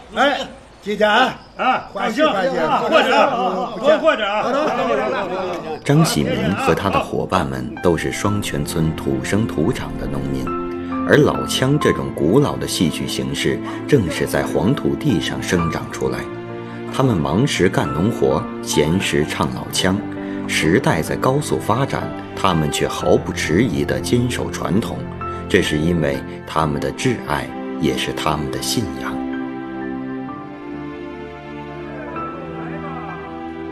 哎，今天欢喜欢喜， 或者张喜明和他的伙伴们都是双泉村土生土长的农民，而老腔这种古老的戏曲形式正是在黄土地上生长出来。他们忙时干农活，闲时唱老腔。时代在高速发展，他们却毫不迟疑地坚守传统，这是因为他们的挚爱，也是他们的信仰。